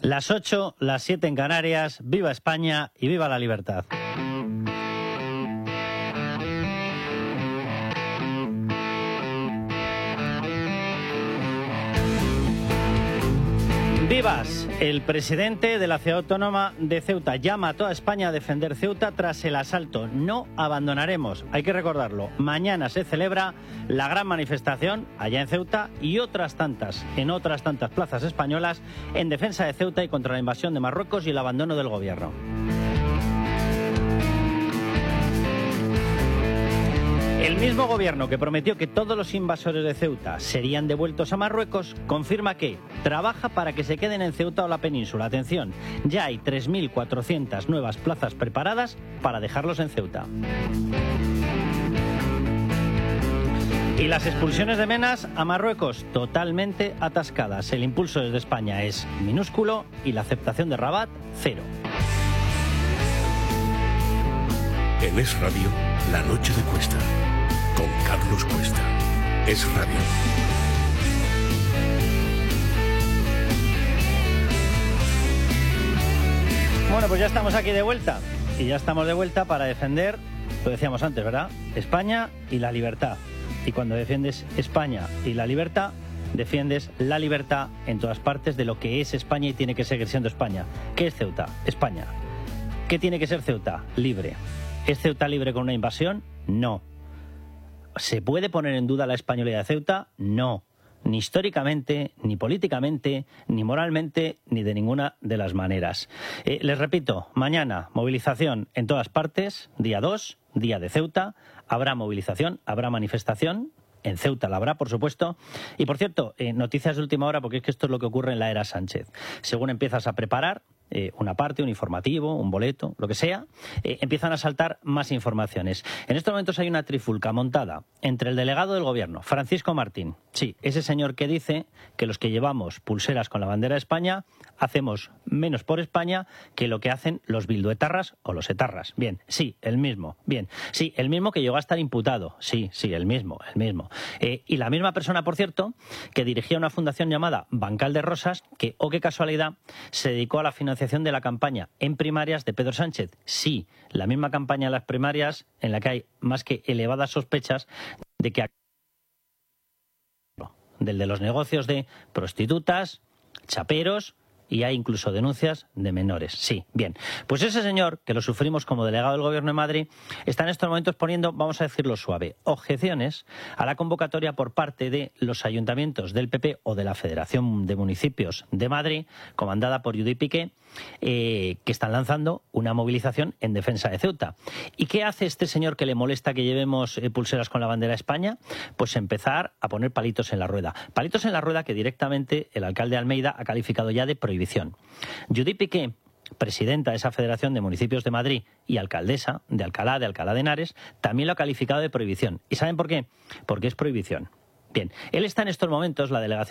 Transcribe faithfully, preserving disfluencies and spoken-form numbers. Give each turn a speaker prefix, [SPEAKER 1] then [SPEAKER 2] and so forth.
[SPEAKER 1] Las ocho, las siete en Canarias, viva España y viva la libertad. Vivas, el presidente de la ciudad autónoma de Ceuta llama a toda España a defender Ceuta tras el asalto. No abandonaremos, hay que recordarlo. Mañana se celebra la gran manifestación allá en Ceuta y otras tantas, en otras tantas plazas españolas, en defensa de Ceuta y contra la invasión de Marruecos y el abandono del gobierno. El mismo gobierno que prometió que todos los invasores de Ceuta serían devueltos a Marruecos, confirma que trabaja para que se queden en Ceuta o la península. Atención, ya hay tres mil cuatrocientas nuevas plazas preparadas para dejarlos en Ceuta. Y las expulsiones de menas a Marruecos totalmente atascadas. El impulso desde España es minúsculo y la aceptación de Rabat, cero.
[SPEAKER 2] En Es Radio, La Noche de Cuesta, con Carlos Cuesta. Es Radio.
[SPEAKER 1] Bueno, pues ya estamos aquí de vuelta. Y ya estamos de vuelta para defender, lo decíamos antes, ¿verdad?, España y la libertad. Y cuando defiendes España y la libertad, defiendes la libertad en todas partes de lo que es España y tiene que seguir siendo España. ¿Qué es Ceuta? España. ¿Qué tiene que ser Ceuta? Libre. ¿Es Ceuta libre con una invasión? No. ¿Se puede poner en duda la españolidad de Ceuta? No. Ni históricamente, ni políticamente, ni moralmente, ni de ninguna de las maneras. Eh, les repito, mañana movilización en todas partes, día dos, día de Ceuta. Habrá movilización, habrá manifestación. En Ceuta la habrá, por supuesto. Y, por cierto, eh, noticias de última hora, porque es que esto es lo que ocurre en la era Sánchez. Según empiezas a preparar eh, una parte, un informativo, un boleto, lo que sea, eh, empiezan a saltar más informaciones. En estos momentos hay una trifulca montada entre el delegado del gobierno, Francisco Martín, sí, ese señor que dice que los que llevamos pulseras con la bandera de España hacemos menos por España que lo que hacen los bilduetarras o los etarras. Bien, sí, el mismo. Bien, sí, el mismo que llegó a estar imputado. Sí, sí, el mismo, el mismo. Eh, y la misma persona, por cierto, que dirigía una fundación llamada Bancal de Rosas, que, oh qué casualidad, se dedicó a la financiación de la campaña en primarias de Pedro Sánchez. Sí, la misma campaña en las primarias en la que hay más que elevadas sospechas de que del de los negocios de prostitutas, chaperos, y hay incluso denuncias de menores. Sí, bien. Pues ese señor, que lo sufrimos como delegado del Gobierno de Madrid, está en estos momentos poniendo, vamos a decirlo suave, objeciones a la convocatoria por parte de los ayuntamientos del P P o de la Federación de Municipios de Madrid, comandada por Judit Piqué, eh, que están lanzando una movilización en defensa de Ceuta. ¿Y qué hace este señor que le molesta que llevemos eh, pulseras con la bandera de España? Pues empezar a poner palitos en la rueda. Palitos en la rueda que directamente el alcalde Almeida ha calificado ya de prohibición. Judit Piqué, presidenta de esa Federación de Municipios de Madrid y alcaldesa de Alcalá de Alcalá de Henares, también lo ha calificado de prohibición. ¿Y saben por qué? Porque es prohibición. Bien, él está en estos momentos, la delegación